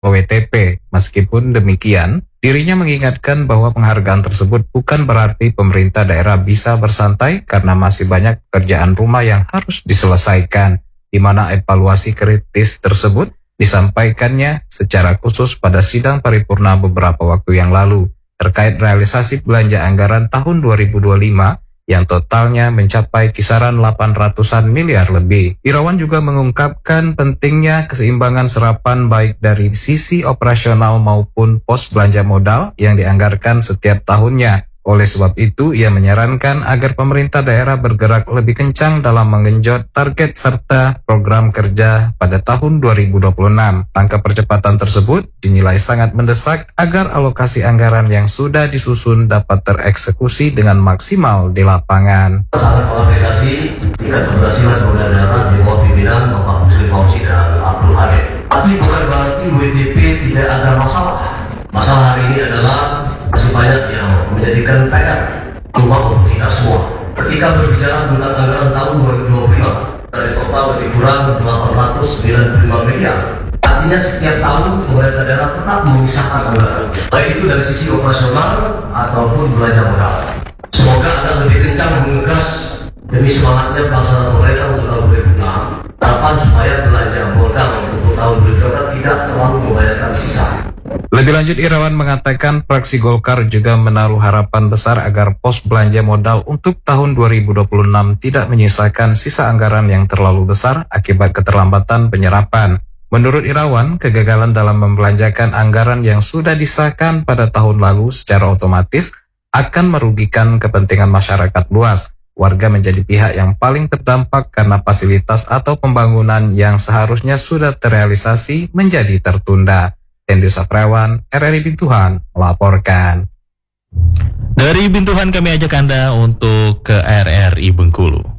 OWTP. Meskipun demikian, dirinya mengingatkan bahwa penghargaan tersebut bukan berarti pemerintah daerah bisa bersantai karena masih banyak pekerjaan rumah yang harus diselesaikan, di mana evaluasi kritis tersebut disampaikannya secara khusus pada sidang paripurna beberapa waktu yang lalu terkait realisasi belanja anggaran tahun 2025 yang totalnya mencapai kisaran 800-an miliar lebih. Irawan juga mengungkapkan pentingnya keseimbangan serapan baik dari sisi operasional maupun pos belanja modal yang dianggarkan setiap tahunnya. Oleh sebab itu, ia menyarankan agar pemerintah daerah bergerak lebih kencang dalam mengenjot target serta program kerja pada tahun 2026. Langkah percepatan tersebut dinilai sangat mendesak agar alokasi anggaran yang sudah disusun dapat tereksekusi dengan maksimal di lapangan. Sangat mengapresiasi tingkat keberhasilan pemerintah daerah di bawah pimpinan Bapak Muslim Fauzi dan Abdul Hamid. Tapi bukan berarti WTP tidak ada masalah. Masalah hari ini adalah masih banyak yang menjadikan PR rumah untuk kita semua. Ketika berbicara tentang anggaran tahun 2025 dari total lebih kurang 895 miliar. Artinya setiap tahun pemerintah daerah tetap menyisakan anggaran, baik itu dari sisi operasional ataupun belanja modal. Semoga akan lebih kencang mengegas demi semangatnya pelaksanaan pemerintah untuk tahun 2026. Harapan supaya belanja modal untuk tahun berikutnya tidak terlalu membayarkan sisa. Lebih lanjut, Irawan mengatakan fraksi Golkar juga menaruh harapan besar agar pos belanja modal untuk tahun 2026 tidak menyisakan sisa anggaran yang terlalu besar akibat keterlambatan penyerapan. Menurut Irawan, kegagalan dalam membelanjakan anggaran yang sudah disahkan pada tahun lalu secara otomatis akan merugikan kepentingan masyarakat luas. Warga menjadi pihak yang paling terdampak karena fasilitas atau pembangunan yang seharusnya sudah terrealisasi menjadi tertunda. Hendy Saprawan, RRI Bintuhan, melaporkan. Dari Bintuhan kami ajak Anda untuk ke RRI Bengkulu.